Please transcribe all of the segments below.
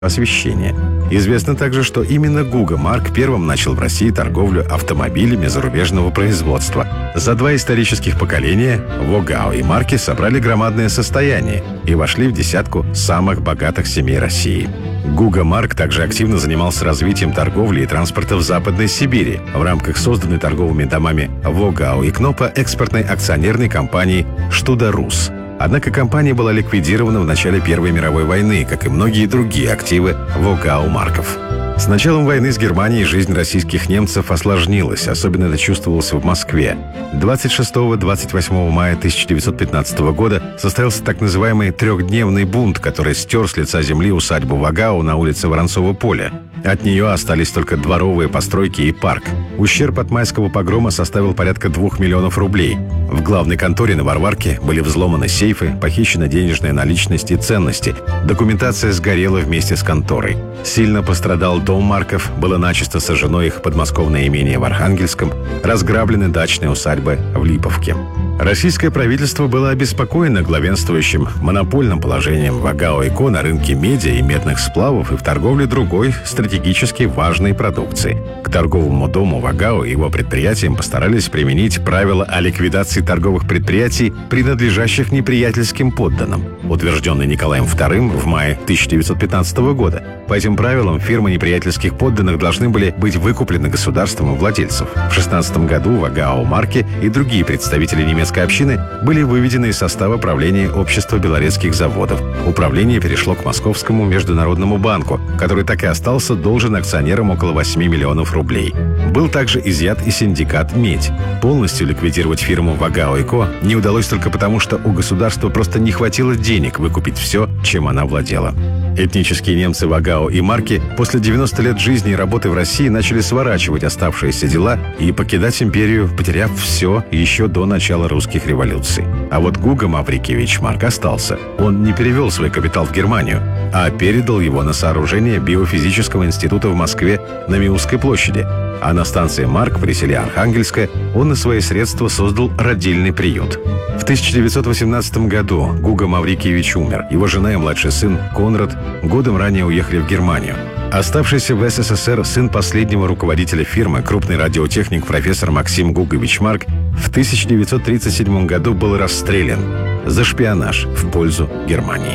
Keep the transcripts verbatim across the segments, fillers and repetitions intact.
освещения. Известно также, что именно Гуга Марк первым начал в России торговлю автомобилями зарубежного производства. За два исторических поколения Вогао и Марки собрали громадное состояние и вошли в десятку самых богатых семей России. Гуга Марк также активно занимался развитием торговли и транспорта в Западной Сибири в рамках созданной торговыми домами Вогао и Кнопа экспортной акционерной компании «Штуда Рус». Однако компания была ликвидирована в начале Первой мировой войны, как и многие другие активы Вогао Марков. С началом войны с Германией жизнь российских немцев осложнилась, особенно это чувствовалось в Москве. двадцать шестого — двадцать восьмого мая тысяча девятьсот пятнадцатого года состоялся так называемый трехдневный бунт, который стер с лица земли усадьбу Вогао на улице Воронцова поля. От нее остались только дворовые постройки и парк. Ущерб от майского погрома составил порядка двух миллионов рублей. В главной конторе на Варварке были взломаны сейфы, похищена денежная наличность и ценности. Документация сгорела вместе с конторой. Сильно пострадал дом Марков, было начисто сожжено их подмосковное имение в Архангельском, разграблены дачные усадьбы в Липовке. Российское правительство было обеспокоено главенствующим монопольным положением Вогао и Ко на рынке меди и медных сплавов и в торговле другой стратегически важной продукции. К торговому дому Вогао и его предприятиям постарались применить правила о ликвидации торговых предприятий, принадлежащих неприятельским подданным, утвержденный Николаем вторым в мае тысяча девятьсот пятнадцатого года. По этим правилам фирмы неприятельских подданных должны были быть выкуплены государством у владельцев. В шестнадцатом году Вогао Марки и другие представители немецкой общины были выведены из состава правления Общества белорецких заводов. Управление перешло к Московскому международному банку, который так и остался должен акционерам около восьми миллионов рублей. Был также изъят и синдикат «Медь». Полностью ликвидировать фирму Вогао и Ко не удалось только потому, что у государства просто не хватило денег выкупить все, чем она владела. Этнические немцы Вогао и Марки после девяноста лет жизни и работы в России начали сворачивать оставшиеся дела и покидать империю, потеряв все еще до начала русских революций. А вот Гуга Маврикиевич Марк остался. Он не перевел свой капитал в Германию, а передал его на сооружение биофизического института в Москве на Миусской площади. А на станции Марк при селе Архангельское он на свои средства создал родильный приют. В тысяча девятьсот восемнадцатом году Гуга Маврикиевич умер. Его жена и младший сын Конрад годом ранее уехали в Германию. Оставшийся в СССР сын последнего руководителя фирмы, крупный радиотехник профессор Максим Гугович Марк, в тысяча девятьсот тридцать седьмом году был расстрелян за шпионаж в пользу Германии.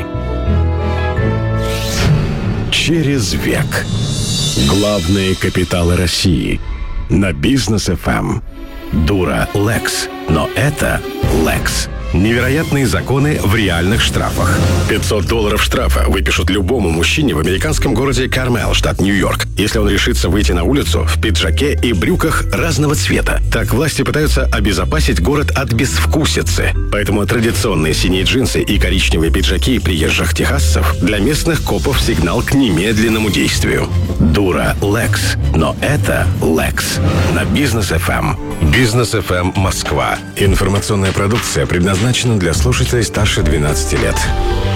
Через век. Главные капиталы России. На Бизнес эф эм. Дура Лекс. Но это Лекс. Невероятные законы в реальных штрафах. пятьсот долларов штрафа выпишут любому мужчине в американском городе Кармел, штат Нью-Йорк, если он решится выйти на улицу в пиджаке и брюках разного цвета. Так власти пытаются обезопасить город от безвкусицы. Поэтому традиционные синие джинсы и коричневые пиджаки приезжих техасцев для местных копов сигнал к немедленному действию. Дура Лекс. Но это Лекс. На Бизнес эф эм. Бизнес эф эм Москва. Информационная продукция предназначена для слушателей старше двенадцати лет.